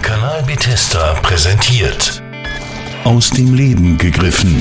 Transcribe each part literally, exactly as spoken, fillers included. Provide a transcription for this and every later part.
Kanal Bethesda präsentiert Aus dem Leben gegriffen.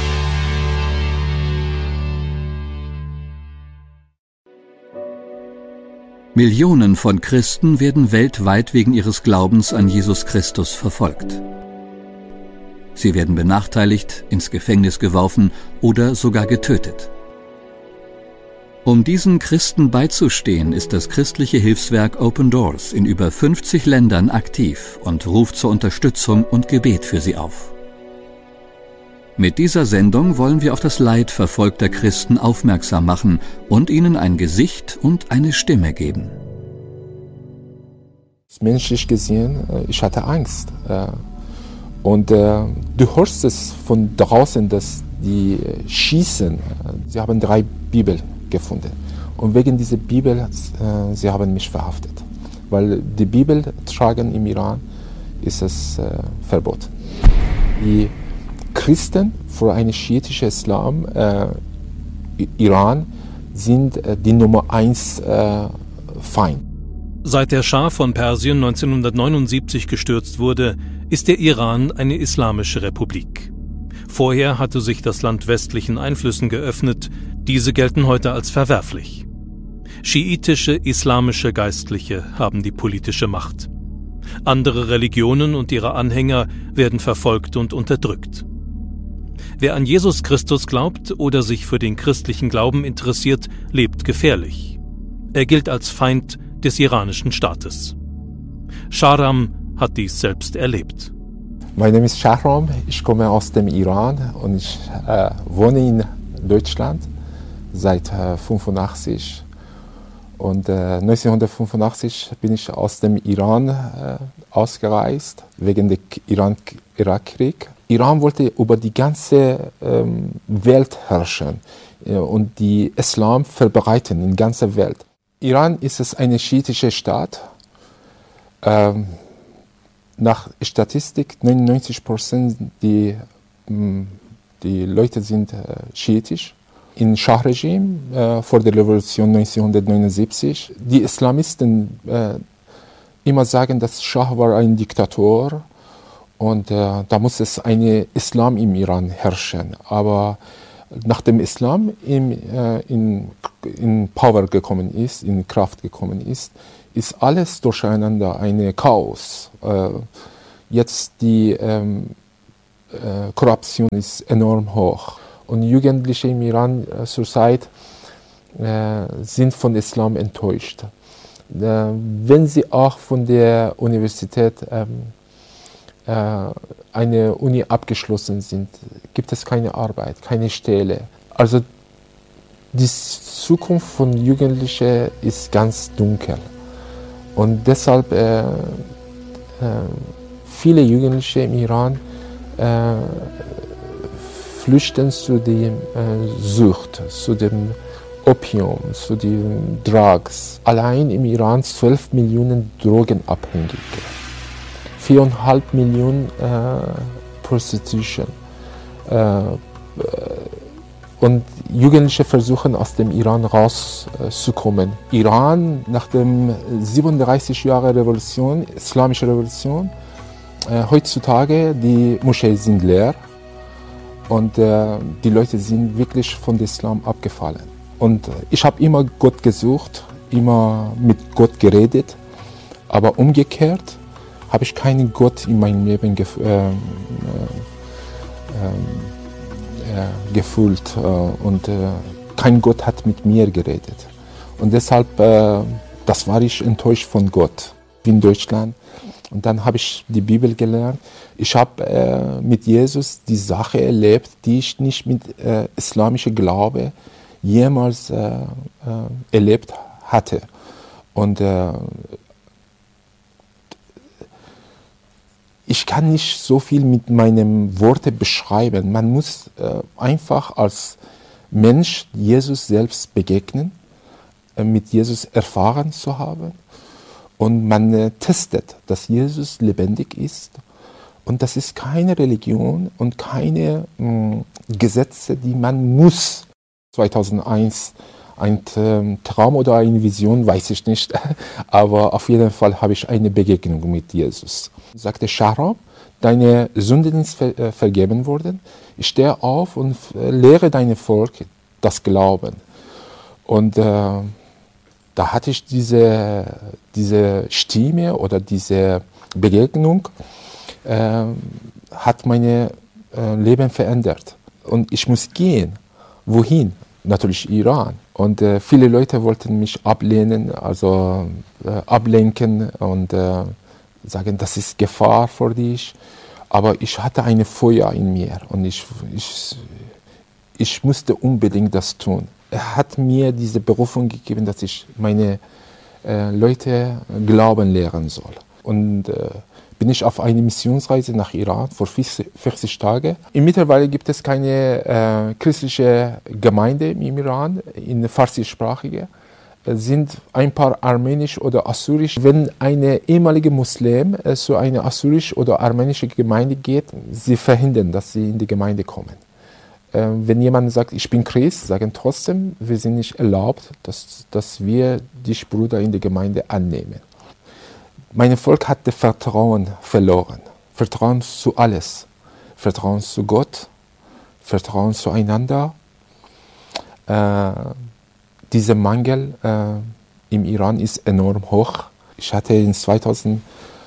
Millionen von Christen werden weltweit wegen ihres Glaubens an Jesus Christus verfolgt. Sie werden benachteiligt, ins Gefängnis geworfen oder sogar getötet. Um diesen Christen beizustehen, ist das christliche Hilfswerk Open Doors in über fünfzig Ländern aktiv und ruft zur Unterstützung und Gebet für sie auf. Mit dieser Sendung wollen wir auf das Leid verfolgter Christen aufmerksam machen und ihnen ein Gesicht und eine Stimme geben. Menschlich gesehen, ich hatte Angst. Und du hörst es von draußen, dass die schießen. Sie haben drei Bibeln gefunden. Und wegen dieser Bibel, sie haben mich verhaftet. Weil die Bibel tragen im Iran ist es verboten. Die Christen für einen schiitischen Islam, äh, Iran, sind äh, die Nummer eins äh, Feind. Seit der Schah von Persien neunzehnhundertneunundsiebzig gestürzt wurde, ist der Iran eine islamische Republik. Vorher hatte sich das Land westlichen Einflüssen geöffnet, diese gelten heute als verwerflich. Schiitische islamische Geistliche haben die politische Macht. Andere Religionen und ihre Anhänger werden verfolgt und unterdrückt. Wer an Jesus Christus glaubt oder sich für den christlichen Glauben interessiert, lebt gefährlich. Er gilt als Feind des iranischen Staates. Shahram hat dies selbst erlebt. Mein Name ist Shahram, ich komme aus dem Iran und ich äh, wohne in Deutschland seit äh, fünfundachtzig. Und äh, neunzehnhundertfünfundachtzig bin ich aus dem Iran äh, ausgereist, wegen des Iran-Irak-Kriegs. Iran wollte über die ganze ähm, Welt herrschen äh, und die Islam verbreiten in der ganzen Welt. Iran ist es eine schiitische Staat. Ähm, nach Statistik neunundneunzig Prozent die, ähm, die Leute sind äh, schiitisch. Im Schah-Regime äh, vor der Revolution neunzehnhundertneunundsiebzig, die Islamisten äh, immer sagen, dass Schah war ein Diktator und äh, da muss es einen Islam im Iran herrschen. Aber nachdem Islam im, äh, in, in Power gekommen ist, in Kraft gekommen ist, ist alles durcheinander, ein Chaos. Äh, jetzt die ähm, äh, Korruption ist enorm hoch. Und Jugendliche im Iran äh, zurzeit äh, sind von Islam enttäuscht. Äh, wenn sie auch von der Universität ähm, äh, eine Uni abgeschlossen sind, gibt es keine Arbeit, keine Stelle. Also die Zukunft von Jugendlichen ist ganz dunkel. Und deshalb äh, äh, viele Jugendliche im Iran äh, flüchten zu der äh, Sucht, zu dem Opium, zu den Drugs. Allein im Iran zwölf Millionen Drogenabhängige, viereinhalb Millionen äh, Prostitution. Äh, und Jugendliche versuchen aus dem Iran rauszukommen. Äh, Iran nach dem siebenunddreißig Jahre Revolution, islamische Revolution, äh, heutzutage die Moscheen sind leer. Und äh, die Leute sind wirklich von Islam abgefallen. Und äh, ich habe immer Gott gesucht, immer mit Gott geredet. Aber umgekehrt habe ich keinen Gott in meinem Leben gef äh, äh, äh, gefühlt. Äh, und äh, kein Gott hat mit mir geredet. Und deshalb, äh, das war ich enttäuscht von Gott in Deutschland. Und dann habe ich die Bibel gelernt. Ich habe äh, mit Jesus die Sache erlebt, die ich nicht mit äh, islamischem Glaube jemals äh, äh, erlebt hatte. Und äh, ich kann nicht so viel mit meinen Worten beschreiben. Man muss äh, einfach als Mensch Jesus selbst begegnen, äh, mit Jesus erfahren zu haben. Und man äh, testet, dass Jesus lebendig ist. Und das ist keine Religion und keine mh, Gesetze, die man muss. zweitausendeins, Ein Traum oder eine Vision, weiß ich nicht, aber auf jeden Fall habe ich eine Begegnung mit Jesus. Sagte Shahram, deine Sünden sind ver vergeben worden, steh auf und lehre dein Volk das Glauben. Und äh, da hatte ich diese, diese Stimme oder diese Begegnung, äh, hat mein äh, Leben verändert. Und ich muss gehen. Wohin? Natürlich Iran. Und äh, viele Leute wollten mich ablehnen, also äh, ablenken und äh, sagen, das ist Gefahr für dich. Aber ich hatte ein Feuer in mir und ich, ich, ich musste unbedingt das tun. Er hat mir diese Berufung gegeben, dass ich meine äh, Leute Glauben lehren soll. Und äh, bin ich auf eine Missionsreise nach Iran vor vierzig Tagen. Im Mittlerweile gibt es keine äh, christliche Gemeinde im Iran, in farsischsprachige. Es sind ein paar armenisch oder assyrisch. Wenn eine ehemalige Muslim äh, zu einer assyrisch oder armenische Gemeinde geht, sie verhindern, dass sie in die Gemeinde kommen. Äh, wenn jemand sagt, ich bin Christ, sagen trotzdem, wir sind nicht erlaubt, dass, dass wir dich, Bruder, in die Gemeinde annehmen. Mein Volk hatte Vertrauen verloren. Vertrauen zu alles. Vertrauen zu Gott, Vertrauen zueinander. Äh, dieser Mangel äh, im Iran ist enorm hoch. Ich hatte in zweitausendeins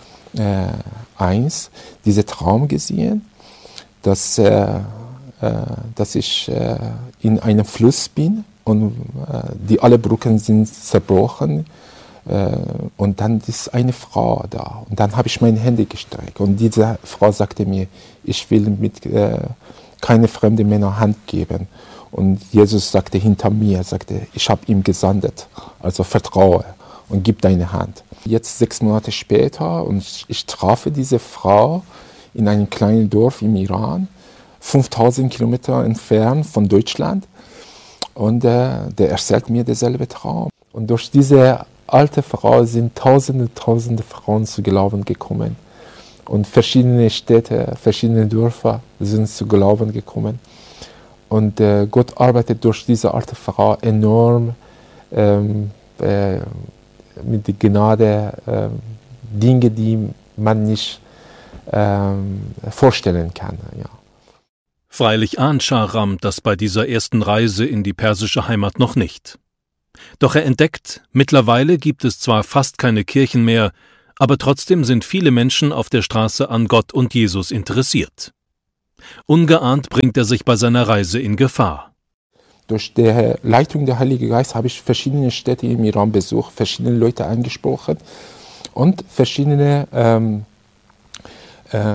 diesen Traum gesehen, dass, äh, äh, dass ich äh, in einem Fluss bin und äh, die alle Brücken sind zerbrochen. Und dann ist eine Frau da. Und dann habe ich meine Hände gestreckt. Und diese Frau sagte mir, ich will mit äh, keine fremden Männer Hand geben. Und Jesus sagte hinter mir, sagte, ich habe ihm gesandt. Also vertraue und gib deine Hand. Jetzt sechs Monate später und ich, ich traf diese Frau in einem kleinen Dorf im Iran, fünftausend Kilometer entfernt von Deutschland. Und äh, der erzählt mir denselben Traum. Und durch diese alte Frau sind tausende, tausende Frauen zu Glauben gekommen. Und verschiedene Städte, verschiedene Dörfer sind zu Glauben gekommen. Und äh, Gott arbeitet durch diese alte Frau enorm ähm, äh, mit der Gnade, äh, Dinge, die man nicht äh, vorstellen kann. Ja. Freilich ahnt Shahram das bei dieser ersten Reise in die persische Heimat noch nicht. Doch er entdeckt, mittlerweile gibt es zwar fast keine Kirchen mehr, aber trotzdem sind viele Menschen auf der Straße an Gott und Jesus interessiert. Ungeahnt bringt er sich bei seiner Reise in Gefahr. Durch die Leitung der Heilige Geist habe ich verschiedene Städte im Iran besucht, verschiedene Leute angesprochen und verschiedene ähm, äh,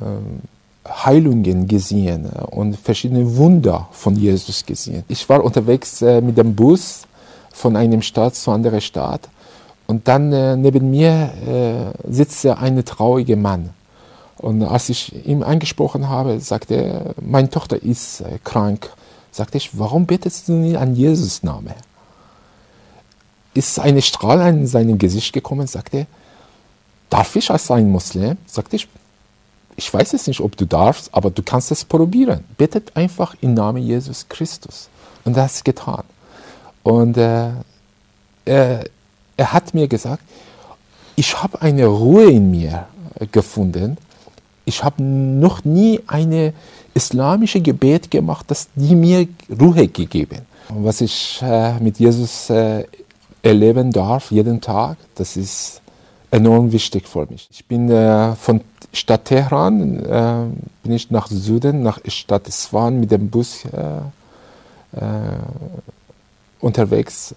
Heilungen gesehen und verschiedene Wunder von Jesus gesehen. Ich war unterwegs äh, mit dem Bus von einem Stadt zu anderen Stadt. Und dann äh, neben mir äh, sitzt ein trauriger Mann. Und als ich ihn angesprochen habe, sagte er, meine Tochter ist äh, krank. Sagte ich, warum betest du nicht an Jesus Namen? Ist ein Strahl an seinem Gesicht gekommen, sagte er, darf ich als ein Muslim? Sagte ich, ich weiß es nicht, ob du darfst, aber du kannst es probieren. Betet einfach im Namen Jesus Christus. Und er hat es getan. Und äh, er, er hat mir gesagt, ich habe eine Ruhe in mir gefunden. Ich habe noch nie eine islamische Gebet gemacht, das die mir Ruhe gegeben. Und was ich äh, mit Jesus äh, erleben darf, jeden Tag, das ist enorm wichtig für mich. Ich bin äh, von Stadt Teheran, äh, bin ich nach Süden, nach Stadt Isfahan mit dem Bus äh, äh, unterwegs.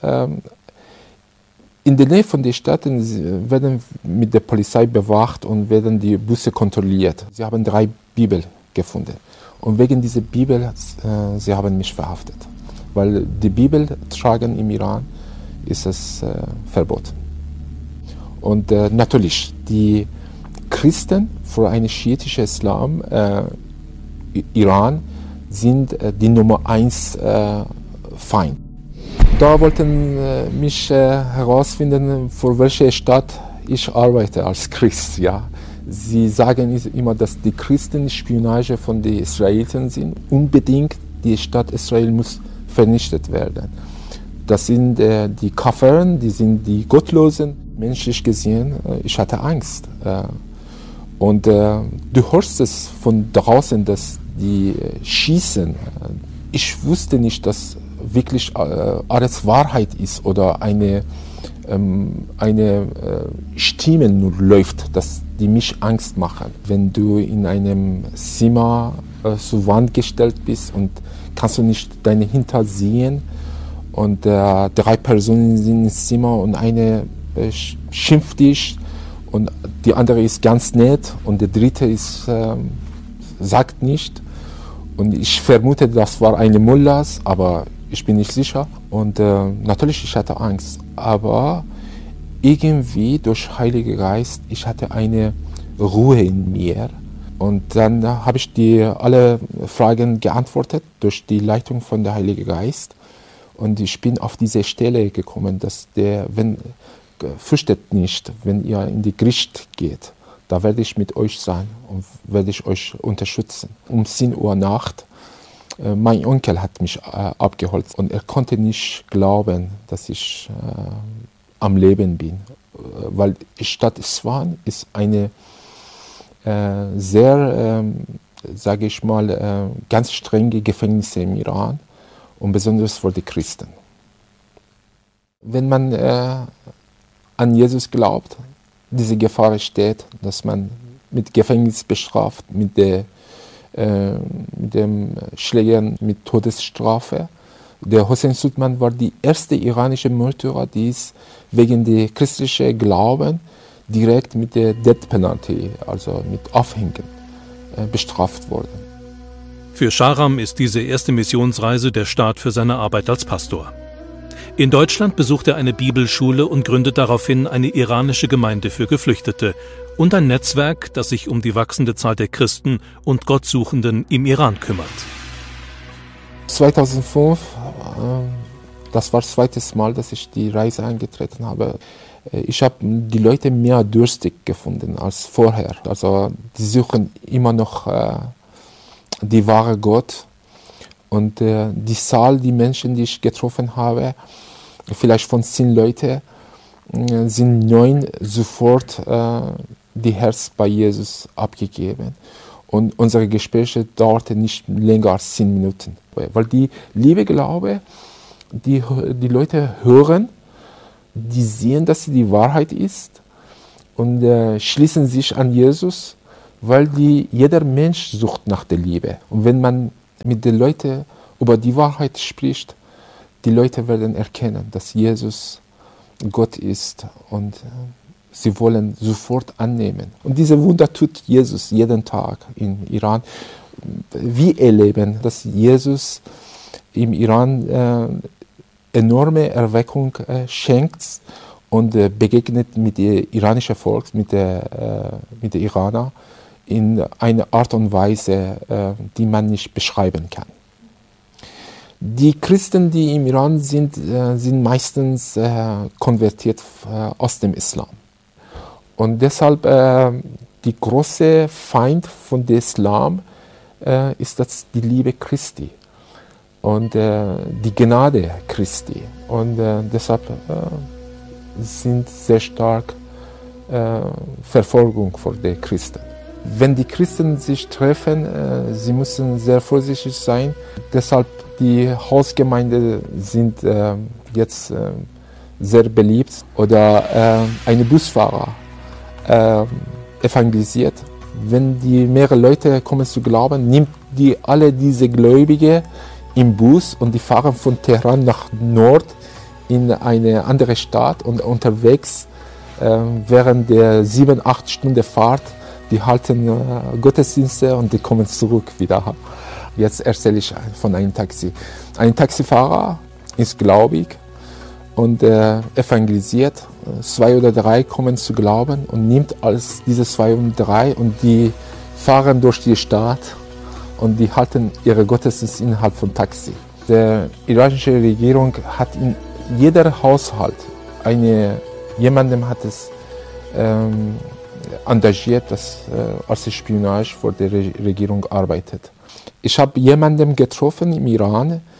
In der Nähe von den Städten werden mit der Polizei bewacht und werden die Busse kontrolliert. Sie haben drei Bibel gefunden. Und wegen dieser Bibel, äh, sie haben mich verhaftet. Weil die Bibel tragen im Iran ist es äh, verboten. Und äh, natürlich, die Christen für einen schiitischen Islam, äh, Iran, sind äh, die Nummer eins äh, Feind. Da wollten äh, mich äh, herausfinden, für welche Stadt ich arbeite als Christ. Ja. Sie sagen immer, dass die Christen Spionage von den Israeliten sind. Unbedingt, die Stadt Israel muss vernichtet werden. Das sind äh, die Kaffern, die sind die Gottlosen. Menschlich gesehen, äh, ich hatte Angst. Äh, und äh, du hörst es von draußen, dass die äh, schießen. Ich wusste nicht, dass wirklich äh, alles Wahrheit ist oder eine, ähm, eine äh, Stimme nur läuft, dass die mich Angst machen. Wenn du in einem Zimmer äh, zur Wand gestellt bist und kannst du nicht deine Hinter sehen und äh, drei Personen sind im Zimmer und eine äh, schimpft dich und die andere ist ganz nett und der dritte ist, äh, sagt nicht. Und ich vermute, das war eine Mullahs, aber ich bin nicht sicher. Und äh, natürlich, ich hatte Angst. Aber irgendwie durch Heiligen Geist, ich hatte eine Ruhe in mir. Und dann habe ich die alle Fragen geantwortet durch die Leitung von der Heilige Geist. Und ich bin auf diese Stelle gekommen, dass der, wenn, fürchtet nicht, wenn ihr in die Gericht geht. Da werde ich mit euch sein und werde ich euch unterstützen. Um zehn Uhr Nacht, äh, mein Onkel hat mich äh, abgeholt und er konnte nicht glauben, dass ich äh, am Leben bin. Äh, weil die Stadt Isfahan ist eine äh, sehr, äh, sage ich mal, äh, ganz strenge Gefängnisse im Iran und besonders für die Christen. Wenn man äh, an Jesus glaubt, diese Gefahr steht, dass man mit Gefängnis bestraft, mit, der, äh, mit dem Schlägern, mit Todesstrafe. Der Hossein Sultan war die erste iranische Märtyrer, die ist wegen der christlichen Glauben direkt mit der Death Penalty, also mit Aufhängen, äh, bestraft worden. Für Shahram ist diese erste Missionsreise der Start für seine Arbeit als Pastor. In Deutschland besucht er eine Bibelschule und gründet daraufhin eine iranische Gemeinde für Geflüchtete und ein Netzwerk, das sich um die wachsende Zahl der Christen und Gottsuchenden im Iran kümmert. zweitausendfünf, das war das zweite Mal, dass ich die Reise angetreten habe. Ich habe die Leute mehr durstig gefunden als vorher. Also die suchen immer noch äh, die wahre Gott. Und äh, die Zahl, die Menschen, die ich getroffen habe, vielleicht von zehn Leuten, äh, sind neun sofort äh, die Herz bei Jesus abgegeben. Und unsere Gespräche dauerten nicht länger als zehn Minuten. Weil die Liebe, Glaube, die, die Leute hören, die sehen, dass sie die Wahrheit ist und äh, schließen sich an Jesus, weil die, jeder Mensch sucht nach der Liebe. Und wenn man mit den Leuten über die Wahrheit spricht, die Leute werden erkennen, dass Jesus Gott ist und sie wollen sofort annehmen. Und diese Wunder tut Jesus jeden Tag im Iran. Wir erleben, dass Jesus im Iran äh, enorme Erweckung äh, schenkt und äh, begegnet mit dem iranischen Volk, mit der, äh, mit der Iraner, in einer Art und Weise, äh, die man nicht beschreiben kann. Die Christen, die im Iran sind, äh, sind meistens äh, konvertiert äh, aus dem Islam. Und deshalb äh, die große Feind von dem Islam äh, ist das die Liebe Christi und äh, die Gnade Christi. Und äh, deshalb äh, sind sehr stark äh, Verfolgung für die Christen. Wenn die Christen sich treffen, äh, sie müssen sehr vorsichtig sein. Deshalb die Hausgemeinden sind äh, jetzt äh, sehr beliebt. Oder äh, eine Busfahrer äh, evangelisiert. Wenn die mehrere Leute kommen zu glauben, nimmt die alle diese Gläubige im Bus und die fahren von Teheran nach Nord in eine andere Stadt und unterwegs äh, während der sieben, acht Stunden Fahrt, die halten äh, Gottesdienste und die kommen zurück wieder. Jetzt erzähle ich von einem Taxi. Ein Taxifahrer ist gläubig und äh, evangelisiert. Zwei oder drei kommen zu glauben und nimmt alles diese zwei und drei und die fahren durch die Stadt und die halten ihre Gottesdienste innerhalb von Taxi. Die iranische Regierung hat in jeder Haushalt eine, jemandem hat es ähm, engagiert, das äh, als Spionage für die Re- Regierung arbeitet. Ich habe jemanden getroffen im Iran,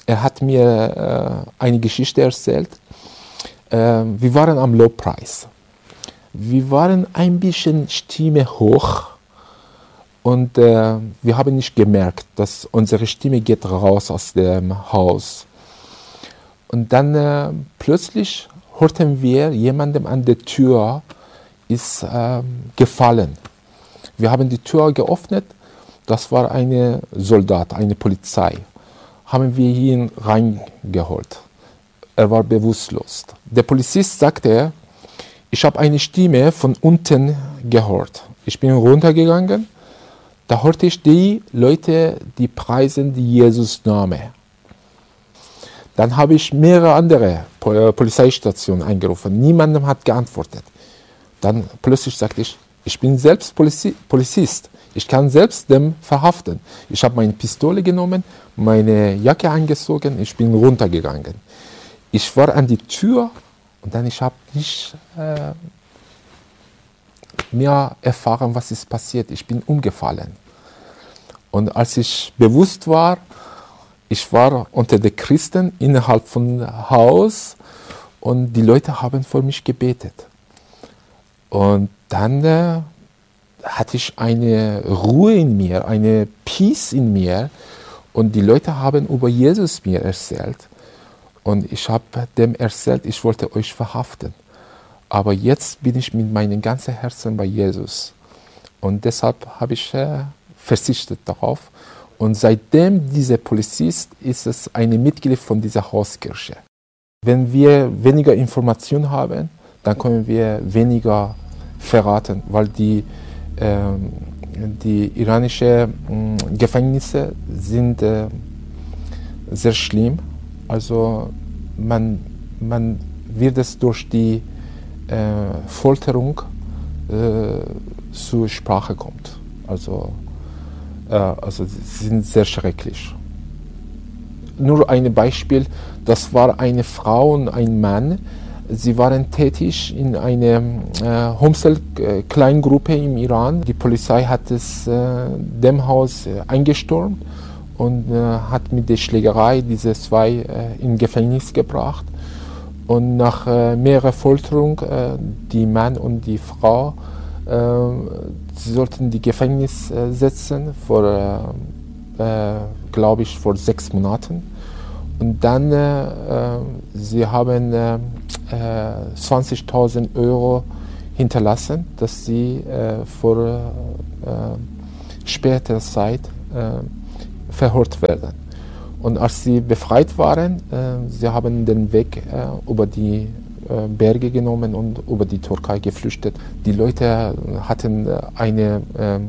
Er hat mir äh, eine Geschichte erzählt. Äh, wir waren am Lobpreis. Wir waren ein bisschen Stimme hoch und äh, wir haben nicht gemerkt, dass unsere Stimme geht raus aus dem Haus. Und dann äh, plötzlich hörten wir jemandem an der Tür ist äh, gefallen. Wir haben die Tür geöffnet. Das war ein Soldat, eine Polizei. Haben wir ihn reingeholt. Er war bewusstlos. Der Polizist sagte, ich habe eine Stimme von unten gehört. Ich bin runtergegangen. Da hörte ich die Leute, die preisen die Jesus-Name. Dann habe ich mehrere andere Polizeistationen angerufen. Niemandem hat geantwortet. Dann plötzlich sagte ich, ich bin selbst Polizi- Polizist. Ich kann selbst dem verhaften. Ich habe meine Pistole genommen, meine Jacke angezogen, ich bin runtergegangen. Ich war an die Tür und dann ich habe nicht äh, mehr erfahren, was ist passiert. Ich bin umgefallen. Und als ich bewusst war, ich war unter den Christen innerhalb von Haus und die Leute haben für mich gebetet. Und dann äh, hatte ich eine Ruhe in mir, eine Peace in mir und die Leute haben über Jesus mir erzählt. Und ich habe dem erzählt, ich wollte euch verhaften. Aber jetzt bin ich mit meinem ganzen Herzen bei Jesus. Und deshalb habe ich äh, verzichtet darauf. Und seitdem dieser Polizist ist es ein Mitglied von dieser Hauskirche. Wenn wir weniger Informationen haben, dann können wir weniger verraten, weil die, äh, die iranischen äh, Gefängnisse sind äh, sehr schlimm. Also man, man wird es durch die äh, Folterung äh, zur Sprache kommt. Also Also sie sind sehr schrecklich. Nur ein Beispiel, das war eine Frau und ein Mann. Sie waren tätig in einer äh, Homestel-Kleingruppe im Iran. Die Polizei hat es äh, dem Haus äh, eingestürmt und äh, hat mit der Schlägerei diese zwei äh, in Gefängnis gebracht. Und nach äh, mehrerer Folterung, äh, die Mann und die Frau, sie sollten die Gefängnis äh, setzen, vor, äh, äh, glaube ich, vor sechs Monaten. Und dann, äh, sie haben äh, zwanzigtausend Euro hinterlassen, dass sie äh, vor äh, später Zeit äh, verhört werden. Und als sie befreit waren, äh, sie haben den Weg äh, über die Berge genommen und über die Türkei geflüchtet. Die Leute hatten eine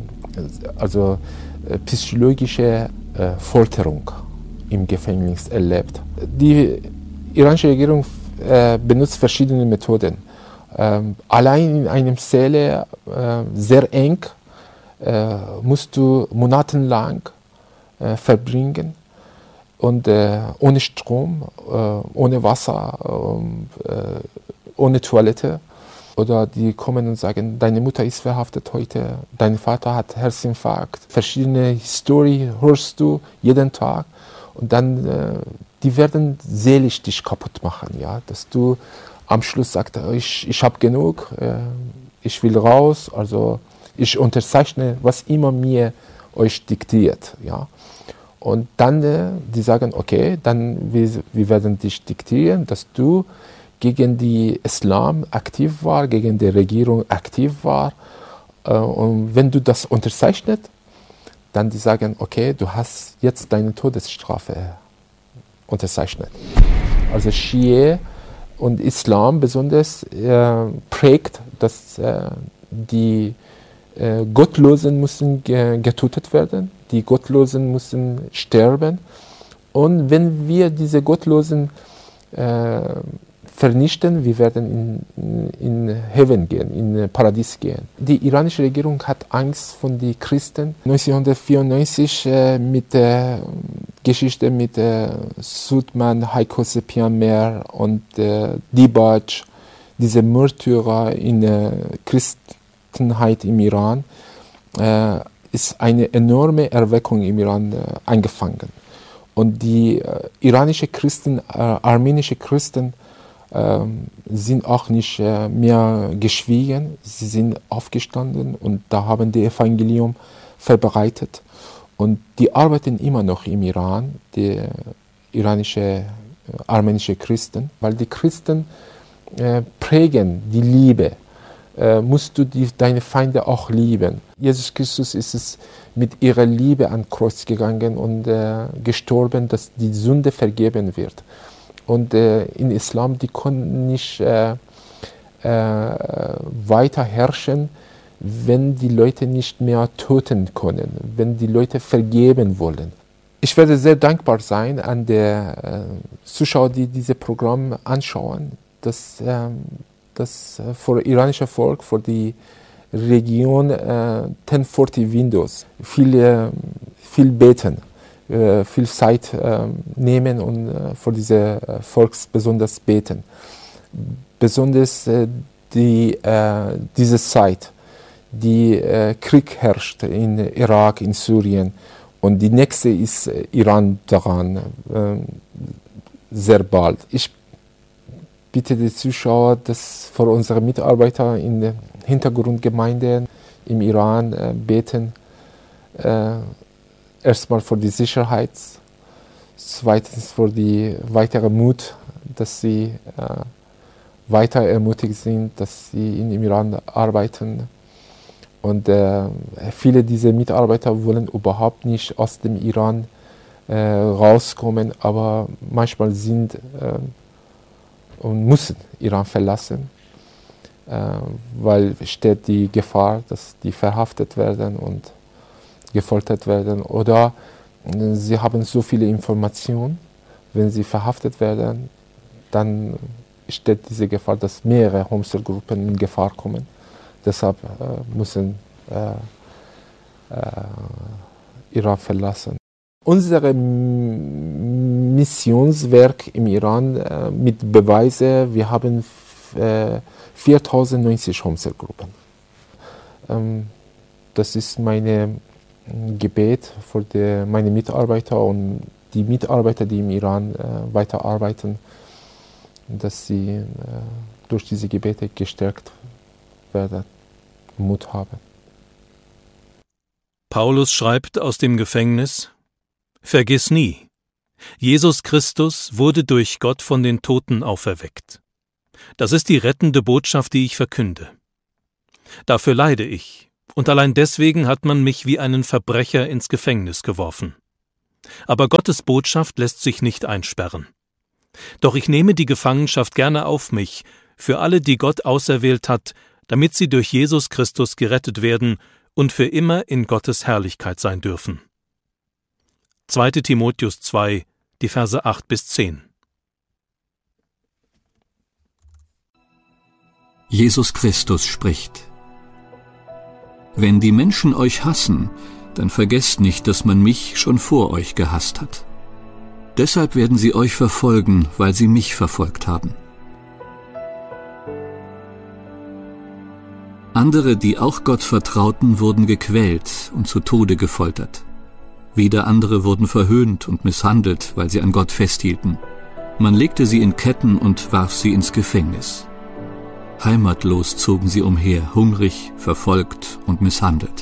also psychologische Folterung im Gefängnis erlebt. Die iranische Regierung benutzt verschiedene Methoden. Allein in einem Zelle sehr eng musst du monatelang verbringen. Und äh, ohne Strom, äh, ohne Wasser, äh, ohne Toilette. Oder die kommen und sagen, deine Mutter ist verhaftet heute, dein Vater hat Herzinfarkt. Verschiedene Historien hörst du jeden Tag. Und dann, äh, die werden seelisch dich kaputt machen. Ja? Dass du am Schluss sagst, ich, ich habe genug, äh, ich will raus. Also ich unterzeichne, was immer mir euch diktiert. Ja? Und dann, äh, die sagen, okay, dann wir, wir werden dich diktieren, dass du gegen die Islam aktiv war, gegen die Regierung aktiv war. Äh, und wenn du das unterzeichnet, dann die sagen, okay, du hast jetzt deine Todesstrafe unterzeichnet. Also Schie und Islam besonders äh, prägt, dass äh, die äh, Gottlosen müssen ge- getötet werden. Die Gottlosen müssen sterben. Und wenn wir diese Gottlosen äh, vernichten, wir werden in, in Heaven gehen, in Paradies gehen. Die iranische Regierung hat Angst von den Christen. neunzehnhundertvierundneunzig äh, mit der Geschichte mit äh, Sultan Heiko Sepjanmer und äh, Dibaj, diese Märtyrer in der Christenheit im Iran, äh, ist eine enorme Erweckung im Iran äh, angefangen. Und die äh, iranischen Christen, äh, armenische Christen äh, sind auch nicht äh, mehr geschwiegen. Sie sind aufgestanden und da haben die Evangelium verbreitet. Und die arbeiten immer noch im Iran, die iranische, äh, armenische Christen, weil die Christen äh, prägen die Liebe. Äh, musst du die, deine Feinde auch lieben. Jesus Christus ist es mit ihrer Liebe ans Kreuz gegangen und äh, gestorben, dass die Sünde vergeben wird. Und äh, in Islam, die konnten nicht äh, äh, weiter herrschen, wenn die Leute nicht mehr töten können, wenn die Leute vergeben wollen. Ich werde sehr dankbar sein an die äh, Zuschauer, die dieses Programm anschauen, dass äh, das für das iranische Volk, für die Region äh, zehn vierzig Windows viel, äh, viel beten, äh, viel Zeit äh, nehmen und äh, für diese äh, Volks besonders beten. Besonders äh, die, äh, diese Zeit, die äh, Krieg herrscht in Irak, in Syrien und die nächste ist äh, Iran daran, äh, sehr bald. Ich bitte die Zuschauer, dass für unsere Mitarbeiter in der Hintergrundgemeinde im Iran äh, beten. Äh, erstmal für die Sicherheit, zweitens für die weitere Mut, dass sie äh, weiter ermutigt sind, dass sie in, im Iran arbeiten. Und äh, viele dieser Mitarbeiter wollen überhaupt nicht aus dem Iran äh, rauskommen, aber manchmal sind äh, und müssen Iran verlassen, äh, weil steht die Gefahr, dass die verhaftet werden und gefoltert werden. Oder äh, sie haben so viele Informationen, wenn sie verhaftet werden, dann steht diese Gefahr, dass mehrere Homosexuelle-Gruppen in Gefahr kommen. Deshalb äh, müssen äh, äh, Iran verlassen. Unser Missionswerk im Iran äh, mit Beweisen, wir haben äh, viertausendneunzig Homosexuelle-Gruppen. Ähm, das ist mein Gebet für die, meine Mitarbeiter und die Mitarbeiter, die im Iran äh, weiterarbeiten, dass sie äh, durch diese Gebete gestärkt werden, Mut haben. Paulus schreibt aus dem Gefängnis: Vergiss nie, Jesus Christus wurde durch Gott von den Toten auferweckt. Das ist die rettende Botschaft, die ich verkünde. Dafür leide ich, und allein deswegen hat man mich wie einen Verbrecher ins Gefängnis geworfen. Aber Gottes Botschaft lässt sich nicht einsperren. Doch ich nehme die Gefangenschaft gerne auf mich, für alle, die Gott auserwählt hat, damit sie durch Jesus Christus gerettet werden und für immer in Gottes Herrlichkeit sein dürfen. zweiter Timotheus zwei, die Verse acht bis zehn. Jesus Christus spricht: Wenn die Menschen euch hassen, dann vergesst nicht, dass man mich schon vor euch gehasst hat. Deshalb werden sie euch verfolgen, weil sie mich verfolgt haben. Andere, die auch Gott vertrauten, wurden gequält und zu Tode gefoltert. Wieder andere wurden verhöhnt und misshandelt, weil sie an Gott festhielten. Man legte sie in Ketten und warf sie ins Gefängnis. Heimatlos zogen sie umher, hungrig, verfolgt und misshandelt.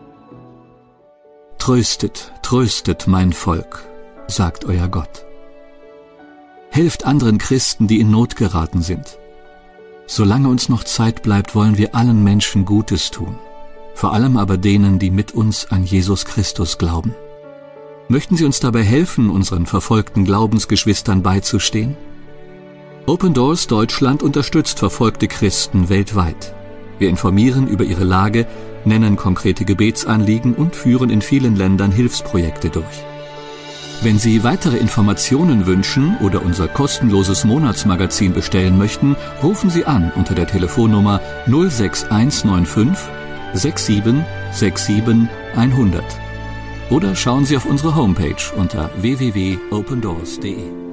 Tröstet, tröstet mein Volk, sagt euer Gott. Helft anderen Christen, die in Not geraten sind. Solange uns noch Zeit bleibt, wollen wir allen Menschen Gutes tun, vor allem aber denen, die mit uns an Jesus Christus glauben. Möchten Sie uns dabei helfen, unseren verfolgten Glaubensgeschwistern beizustehen? Open Doors Deutschland unterstützt verfolgte Christen weltweit. Wir informieren über ihre Lage, nennen konkrete Gebetsanliegen und führen in vielen Ländern Hilfsprojekte durch. Wenn Sie weitere Informationen wünschen oder unser kostenloses Monatsmagazin bestellen möchten, rufen Sie an unter der Telefonnummer null sechs eins neun fünf sechs sieben sechs sieben hundert oder schauen Sie auf unsere Homepage unter w w w punkt open doors punkt d e.